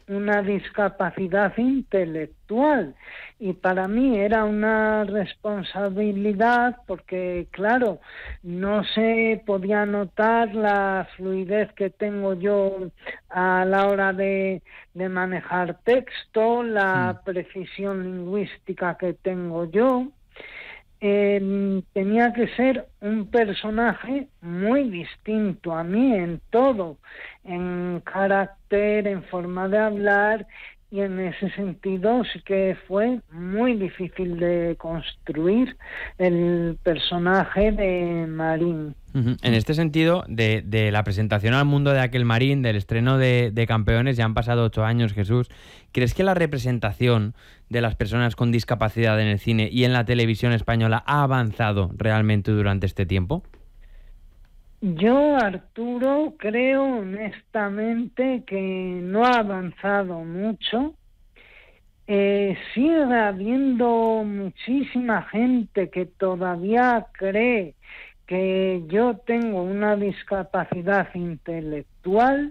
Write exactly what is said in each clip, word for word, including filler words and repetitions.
una discapacidad intelectual, y para mí era una responsabilidad porque, claro, no se podía notar la fluidez que tengo yo a la hora de, de manejar texto, la Mm. precisión lingüística que tengo yo. Eh, tenía que ser un personaje muy distinto a mí en todo, en carácter, en forma de hablar, y en ese sentido sí que fue muy difícil de construir el personaje de Marín. Uh-huh. En este sentido, de, de la presentación al mundo de Aquel Marín, del estreno de, de Campeones, ya han pasado ocho años, Jesús. ¿Crees que la representación de las personas con discapacidad en el cine y en la televisión española ha avanzado realmente durante este tiempo? Yo, Arturo, creo honestamente que no ha avanzado mucho. Eh, sigue habiendo muchísima gente que todavía cree que yo tengo una discapacidad intelectual,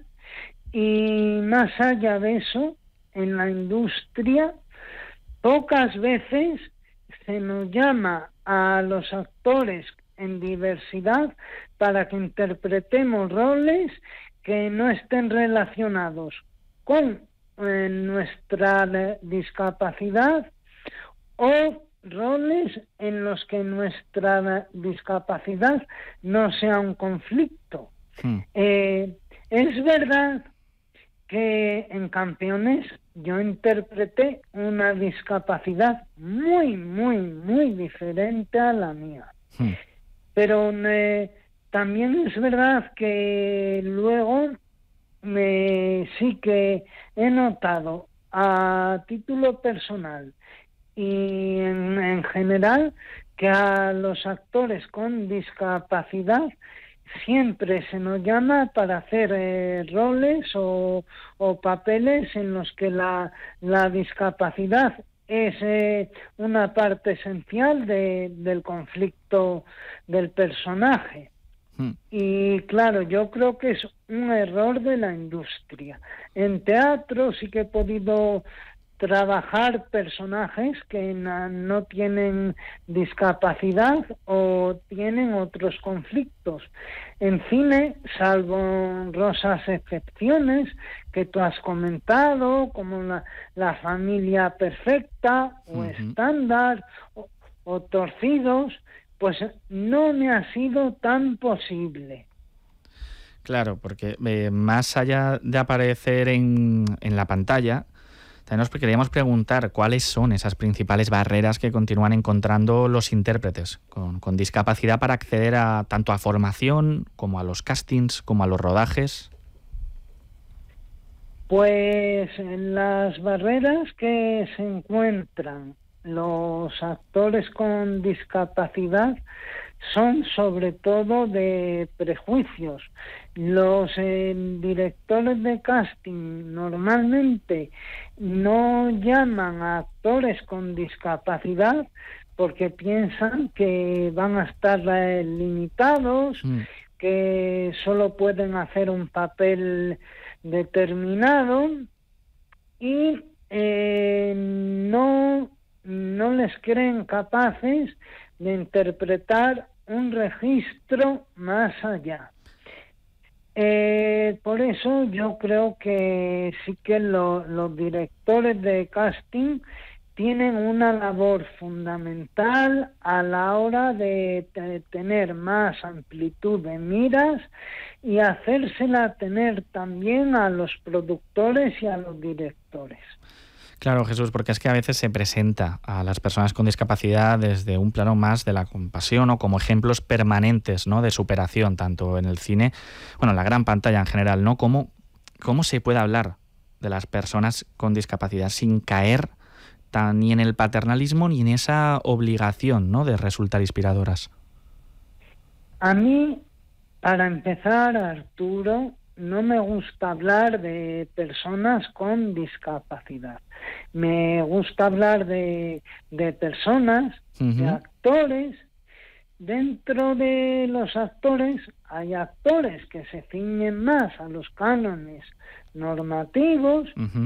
y más allá de eso, en la industria pocas veces se nos llama a los actores en diversidad para que interpretemos roles que no estén relacionados con eh, nuestra discapacidad, o roles en los que nuestra discapacidad no sea un conflicto. Hmm. Eh, es verdad que en Campeones yo interpreté una discapacidad muy, muy, muy diferente a la mía. Hmm. Pero eh, también es verdad que luego me, sí que he notado a título personal y en, en general que a los actores con discapacidad siempre se nos llama para hacer eh, roles o, o papeles en los que la, la discapacidad es eh, una parte esencial de, del conflicto del personaje. Hmm. Y claro, yo creo que es un error de la industria. En teatro sí que he podido trabajar personajes que na, no tienen discapacidad o tienen otros conflictos. En cine, salvo honrosas excepciones que tú has comentado, como la, la familia perfecta o uh-huh. estándar o, o torcidos, pues no me ha sido tan posible. Claro, porque eh, más allá de aparecer en, en la pantalla, también nos queríamos preguntar cuáles son esas principales barreras que continúan encontrando los intérpretes con, con discapacidad para acceder a tanto a formación como a los castings, como a los rodajes. Pues las barreras que se encuentran los actores con discapacidad son sobre todo de prejuicios. Los eh, directores de casting normalmente no llaman a actores con discapacidad porque piensan que van a estar eh, limitados, mm. que solo pueden hacer un papel determinado y eh, no, no les creen capaces de interpretar un registro más allá. Eh, por eso yo creo que sí que lo, los directores de casting tienen una labor fundamental a la hora de, de tener más amplitud de miras y hacérsela tener también a los productores y a los directores. Claro, Jesús, porque es que a veces se presenta a las personas con discapacidad desde un plano más de la compasión o como ejemplos permanentes, ¿no?, de superación, tanto en el cine, bueno, en la gran pantalla en general, ¿no? ¿Cómo, cómo se puede hablar de las personas con discapacidad sin caer tan, ni en el paternalismo ni en esa obligación, ¿no?, de resultar inspiradoras? A mí, para empezar, Arturo, no me gusta hablar de personas con discapacidad. Me gusta hablar de, de personas, uh-huh. de actores. Dentro de los actores hay actores que se ciñen más a los cánones normativos, uh-huh.